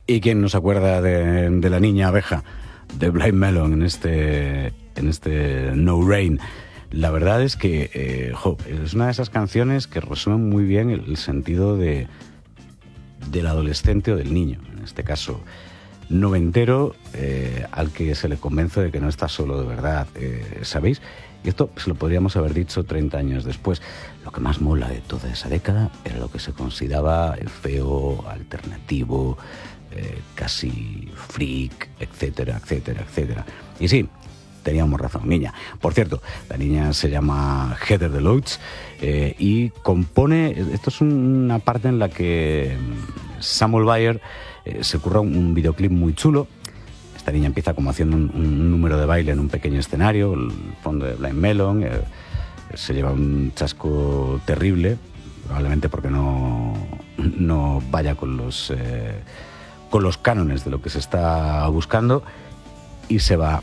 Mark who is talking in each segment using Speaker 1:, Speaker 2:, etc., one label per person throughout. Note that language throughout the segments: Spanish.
Speaker 1: ¿Y quién nos acuerda de la niña abeja, de Blind Melon, en este No Rain? La verdad es que es una de esas canciones que resumen muy bien el sentido del adolescente o del niño, en este caso noventero, al que se le convence de que no está solo de verdad, ¿sabéis? Y esto se lo podríamos haber dicho 30 años después. Lo que más mola de toda esa década era lo que se consideraba el feo, alternativo, casi freak, etcétera, etcétera, etcétera. Y sí, teníamos razón, niña. Por cierto, la niña se llama Heather Deloach y compone... Esto es una parte en la que Samuel Bayer se curra un videoclip muy chulo. Esta niña empieza como haciendo un número de baile en un pequeño escenario, el fondo de Blind Melon. Se lleva un chasco terrible, probablemente porque no vaya con los cánones de lo que se está buscando, y se va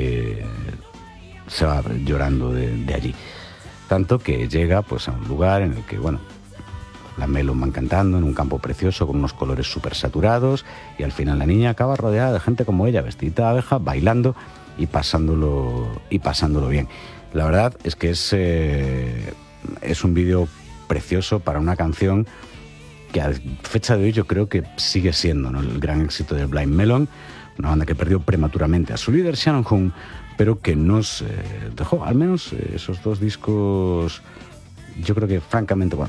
Speaker 1: llorando de allí. Tanto que llega pues a un lugar en el que, bueno, la Melon van cantando en un campo precioso con unos colores súper saturados, y al final la niña acaba rodeada de gente como ella, vestidita de abeja, bailando y pasándolo bien. La verdad es que es un vídeo precioso para una canción que a fecha de hoy yo creo que sigue siendo, ¿no?, el gran éxito de Blind Melon, una banda que perdió prematuramente a su líder Shannon Hoon, pero que nos dejó al menos esos dos discos, yo creo que francamente, bueno,